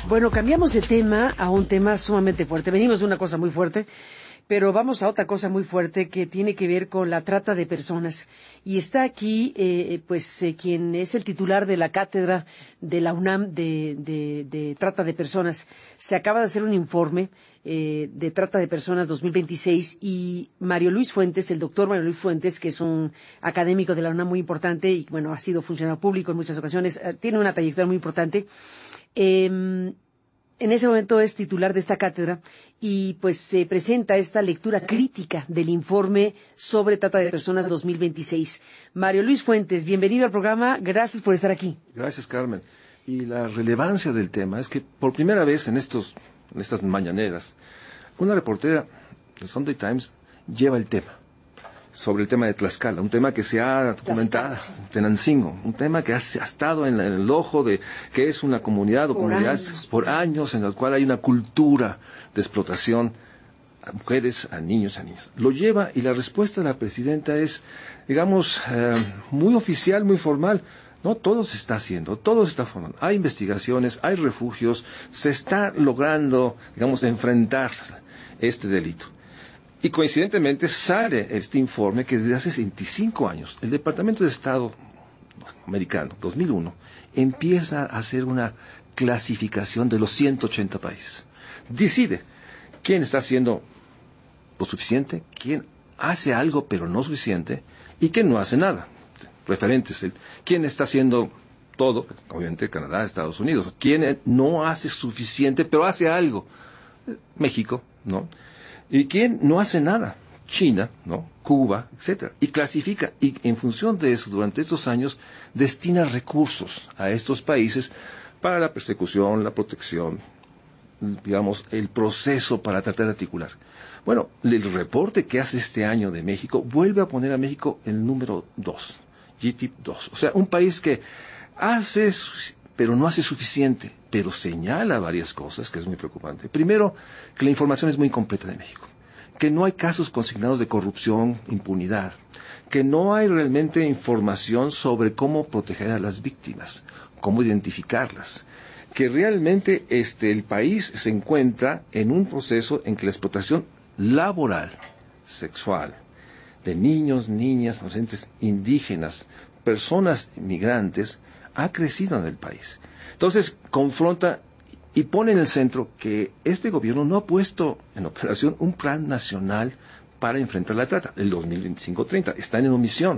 Bueno, cambiamos de tema a un tema sumamente fuerte. Venimos de una cosa muy fuerte, pero vamos a otra cosa muy fuerte que tiene que ver con la trata de personas. Y está aquí, quien es el titular de la cátedra de la UNAM de trata de personas. Se acaba de hacer un informe de trata de personas 2026 y Mario Luis Fuentes, el doctor Mario Luis Fuentes, que es un académico de la UNAM muy importante y, bueno, ha sido funcionario público en muchas ocasiones, tiene una trayectoria muy importante. En ese momento es titular de esta cátedra y pues se presenta esta lectura crítica del informe sobre trata de personas 2026. Mario Luis Fuentes, bienvenido al programa, gracias por estar aquí. Gracias, Carmen. Y la relevancia del tema es que por primera vez en estas mañaneras, una reportera del Sunday Times lleva el tema sobre el tema de Tlaxcala, un tema que se ha documentado, Tenancingo, un tema que ha estado en el ojo de que es una comunidad o comunidades por años en la cual hay una cultura de explotación a mujeres, a niños, a niñas. Lo lleva y la respuesta de la presidenta es, digamos, muy oficial, muy formal. No, todo se está haciendo, todo se está formando. Hay investigaciones, hay refugios, se está logrando, digamos, enfrentar este delito. Y coincidentemente sale este informe que desde hace 25 años el Departamento de Estado americano, 2001, empieza a hacer una clasificación de los 180 países. Decide quién está haciendo lo suficiente, quién hace algo pero no suficiente y quién no hace nada. Referentes, quién está haciendo todo, obviamente Canadá, Estados Unidos, quién no hace suficiente pero hace algo. México, ¿no? ¿Y quién no hace nada? China, ¿no? Cuba, etcétera. Y clasifica, y en función de eso, durante estos años, destina recursos a estos países para la persecución, la protección, digamos, el proceso para tratar de articular. Bueno, el reporte que hace este año de México vuelve a poner a México el número 2, GTIP 2. O sea, un país que hace, pero no hace suficiente, pero señala varias cosas que es muy preocupante. Primero, que la información es muy incompleta de México, que no hay casos consignados de corrupción, impunidad, que no hay realmente información sobre cómo proteger a las víctimas, cómo identificarlas, que realmente el país se encuentra en un proceso en que la explotación laboral, sexual, de niños, niñas, adolescentes, indígenas, personas migrantes, ha crecido en el país. Entonces, confronta y pone en el centro que este gobierno no ha puesto en operación un plan nacional para enfrentar la trata, el 2025-30, está en omisión.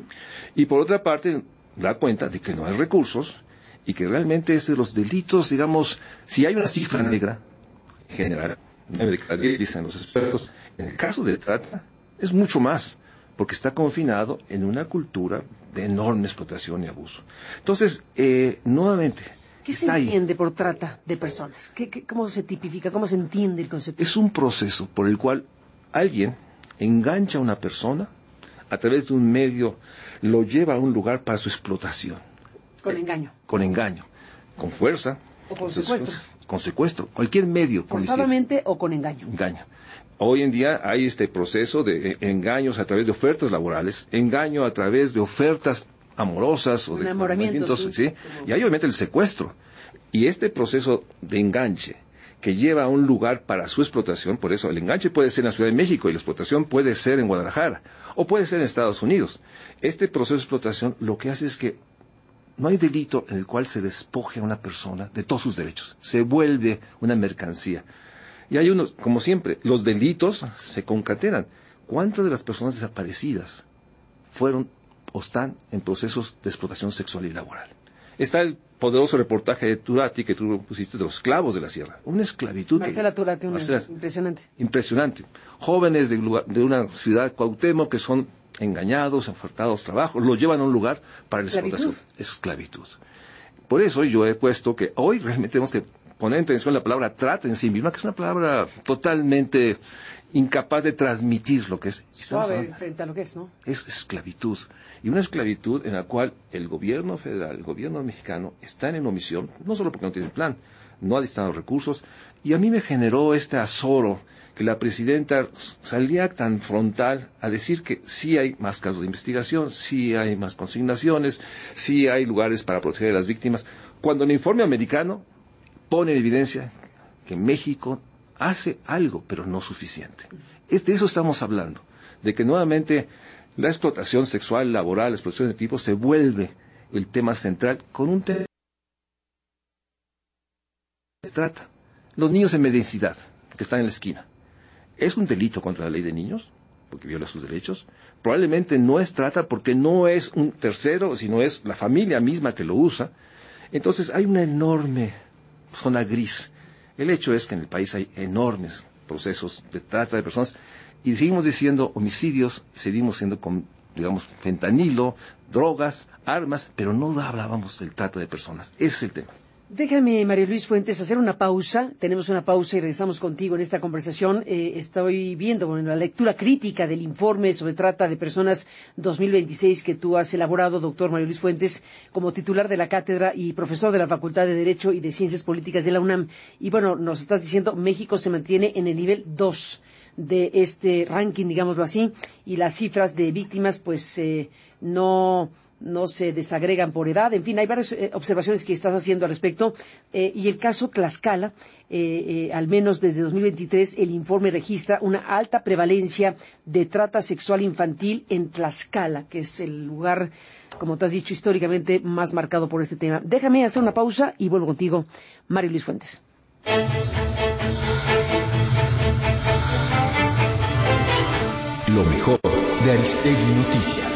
Y por otra parte, da cuenta de que no hay recursos y que realmente es de los delitos, digamos, si hay una cifra negra general, 9 de cada 10, dicen los expertos, en el caso de trata es mucho más, porque está confinado en una cultura de enorme explotación y abuso. Entonces, nuevamente, ¿qué se entiende por trata de personas? ¿Cómo se tipifica? ¿Cómo se entiende el concepto? Es un proceso por el cual alguien engancha a una persona a través de un medio, lo lleva a un lugar para su explotación. Con engaño. Con engaño, con fuerza. O con secuestro. Con secuestro, cualquier medio. Forzadamente o con engaño. Engaño. Hoy en día hay este proceso de engaños a través de ofertas laborales, engaño a través de ofertas amorosas o de enamoramientos, ¿sí? Y hay obviamente el secuestro. Y este proceso de enganche que lleva a un lugar para su explotación, por eso el enganche puede ser en la Ciudad de México y la explotación puede ser en Guadalajara o puede ser en Estados Unidos. Este proceso de explotación lo que hace es que no hay delito en el cual se despoje a una persona de todos sus derechos, se vuelve una mercancía. Y hay unos, como siempre, los delitos se concatenan. ¿Cuántas de las personas desaparecidas fueron o están en procesos de explotación sexual y laboral? Está el poderoso reportaje de Turati que tú pusiste de los esclavos de la sierra. Una esclavitud. Marcela Turati, impresionante. Impresionante. Jóvenes de una ciudad, Cuauhtémoc, que son engañados, ofertados trabajo, los llevan a un lugar para la explotación. Esclavitud. Por eso yo he puesto que hoy realmente tenemos que poner en tensión la palabra trata en sí misma, que es una palabra totalmente incapaz de transmitir lo que es. Suave frente a lo que es, ¿no? Es esclavitud. Y una esclavitud en la cual el gobierno federal, el gobierno mexicano, están en omisión, no solo porque no tienen plan, no ha destinado recursos, y a mí me generó este azoro que la presidenta salía tan frontal a decir que sí hay más casos de investigación, sí hay más consignaciones, sí hay lugares para proteger a las víctimas, cuando el informe americano pone en evidencia que México hace algo, pero no suficiente. De eso estamos hablando, de que nuevamente la explotación sexual, laboral, la explotación de tipo se vuelve el tema central con un tema de trata. Los niños en mendicidad, que están en la esquina, ¿es un delito contra la ley de niños? Porque viola sus derechos. Probablemente no es trata porque no es un tercero, sino es la familia misma que lo usa. Entonces hay una enorme zona gris. El hecho es que en el país hay enormes procesos de trata de personas y seguimos diciendo homicidios, seguimos siendo con, digamos, fentanilo, drogas, armas, pero no hablábamos del trata de personas. Ese es el tema. Déjame, Mario Luis Fuentes, hacer una pausa. Tenemos una pausa y regresamos contigo en esta conversación. Estoy viendo la lectura crítica del informe sobre trata de personas 2026 que tú has elaborado, doctor Mario Luis Fuentes, como titular de la cátedra y profesor de la Facultad de Derecho y de Ciencias Políticas de la UNAM. Y bueno, nos estás diciendo, México se mantiene en el nivel 2 de este ranking, digámoslo así, y las cifras de víctimas, pues, no se desagregan por edad. En fin, hay varias observaciones que estás haciendo al respecto. Y el caso Tlaxcala, al menos desde 2023, el informe registra una alta prevalencia de trata sexual infantil en Tlaxcala, que es el lugar, como te has dicho, históricamente más marcado por este tema. Déjame hacer una pausa y vuelvo contigo, Mario Luis Fuentes. Lo mejor de Aristegui Noticias.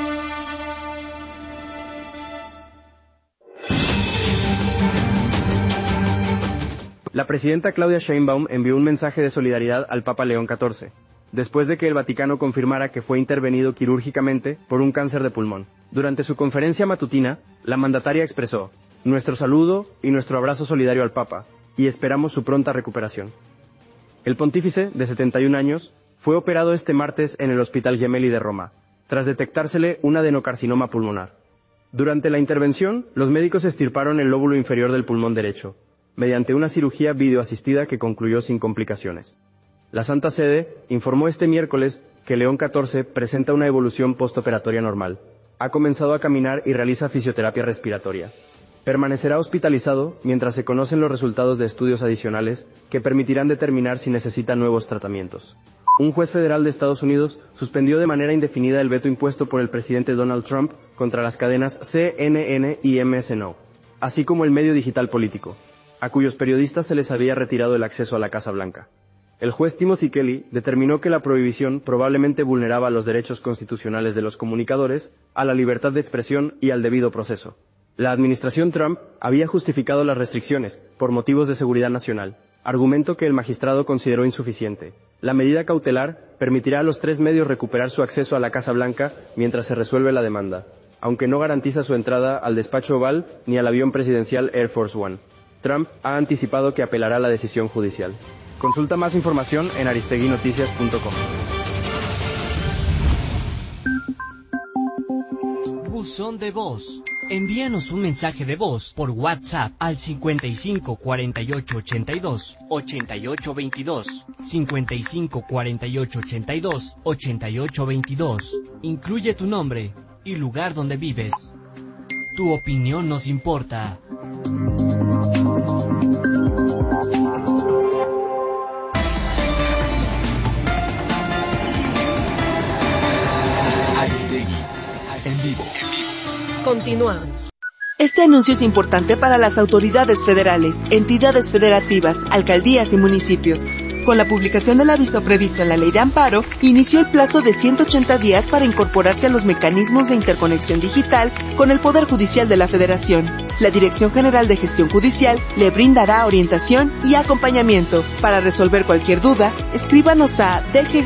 La presidenta Claudia Sheinbaum envió un mensaje de solidaridad al Papa León XIV, después de que el Vaticano confirmara que fue intervenido quirúrgicamente por un cáncer de pulmón. Durante su conferencia matutina, la mandataria expresó: nuestro saludo y nuestro abrazo solidario al Papa, y esperamos su pronta recuperación. El pontífice, de 71 años, fue operado este martes en el Hospital Gemelli de Roma, tras detectársele un adenocarcinoma pulmonar. Durante la intervención, los médicos extirparon el lóbulo inferior del pulmón derecho, mediante una cirugía videoasistida que concluyó sin complicaciones. La Santa Sede informó este miércoles que León XIV presenta una evolución postoperatoria normal. Ha comenzado a caminar y realiza fisioterapia respiratoria. Permanecerá hospitalizado mientras se conocen los resultados de estudios adicionales que permitirán determinar si necesita nuevos tratamientos. Un juez federal de Estados Unidos suspendió de manera indefinida el veto impuesto por el presidente Donald Trump contra las cadenas CNN y MSNBC, así como el medio digital político, a cuyos periodistas se les había retirado el acceso a la Casa Blanca. El juez Timothy Kelly determinó que la prohibición probablemente vulneraba los derechos constitucionales de los comunicadores, a la libertad de expresión y al debido proceso. La administración Trump había justificado las restricciones por motivos de seguridad nacional, argumento que el magistrado consideró insuficiente. La medida cautelar permitirá a los 3 medios recuperar su acceso a la Casa Blanca mientras se resuelve la demanda, aunque no garantiza su entrada al despacho oval ni al avión presidencial Air Force One. Trump ha anticipado que apelará a la decisión judicial. Consulta más información en aristeguinoticias.com. Buzón de voz. Envíanos un mensaje de voz por WhatsApp al 55 48 82 88 22, 55 48 82 88 22. Incluye tu nombre y lugar donde vives. Tu opinión nos importa. Aristegui, en vivo. Continuamos. Este anuncio es importante para las autoridades federales, entidades federativas, alcaldías y municipios. Con la publicación del aviso previsto en la Ley de Amparo, inició el plazo de 180 días para incorporarse a los mecanismos de interconexión digital con el Poder Judicial de la Federación. La Dirección General de Gestión Judicial le brindará orientación y acompañamiento. Para resolver cualquier duda, escríbanos a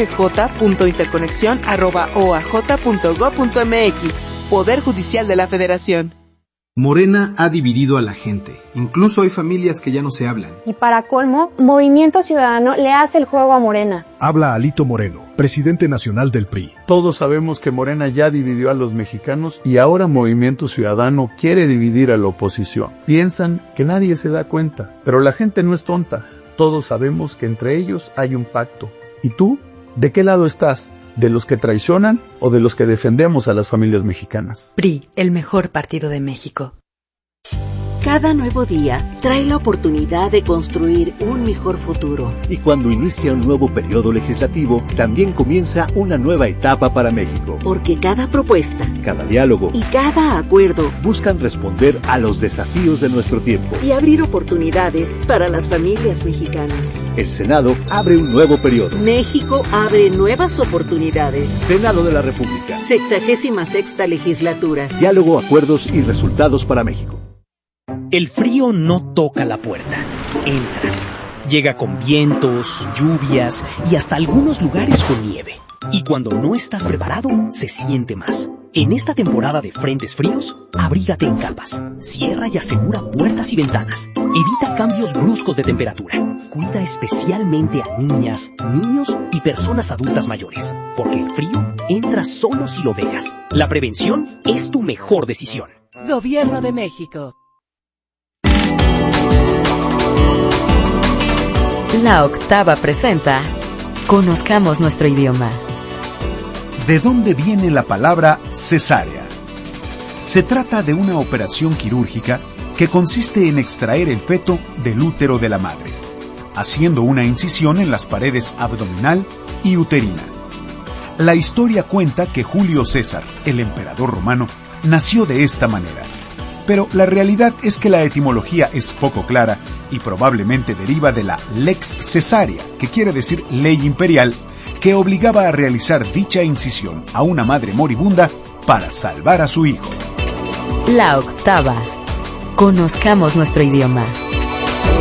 dggj.interconexión@oaj.gov.mx. Poder Judicial de la Federación. Morena ha dividido a la gente. Incluso hay familias que ya no se hablan. Y para colmo, Movimiento Ciudadano le hace el juego a Morena. Habla Alito Moreno, presidente nacional del PRI. Todos sabemos que Morena ya dividió a los mexicanos y ahora Movimiento Ciudadano quiere dividir a la oposición. Piensan que nadie se da cuenta, pero la gente no es tonta. Todos sabemos que entre ellos hay un pacto. ¿Y tú? ¿De qué lado estás? ¿De los que traicionan o de los que defendemos a las familias mexicanas? PRI, el mejor partido de México. Cada nuevo día trae la oportunidad de construir un mejor futuro. Y cuando inicia un nuevo periodo legislativo, también comienza una nueva etapa para México. Porque cada propuesta, cada diálogo y cada acuerdo buscan responder a los desafíos de nuestro tiempo y abrir oportunidades para las familias mexicanas. El Senado abre un nuevo periodo. México abre nuevas oportunidades. Senado de la República. 66ª legislatura. Diálogo, acuerdos y resultados para México. El frío no toca la puerta, entra. Llega con vientos, lluvias y hasta algunos lugares con nieve. Y cuando no estás preparado, se siente más. En esta temporada de frentes fríos, abrígate en capas. Cierra y asegura puertas y ventanas. Evita cambios bruscos de temperatura. Cuida especialmente a niñas, niños y personas adultas mayores. Porque el frío entra solo si lo dejas. La prevención es tu mejor decisión. Gobierno de México. La Octava presenta Conozcamos nuestro idioma. ¿De dónde viene la palabra cesárea? Se trata de una operación quirúrgica que consiste en extraer el feto del útero de la madre, haciendo una incisión en las paredes abdominal y uterina. La historia cuenta que Julio César, el emperador romano, nació de esta manera. Pero la realidad es que la etimología es poco clara y probablemente deriva de la lex cesárea, que quiere decir ley imperial, que obligaba a realizar dicha incisión a una madre moribunda para salvar a su hijo. La Octava. Conozcamos nuestro idioma.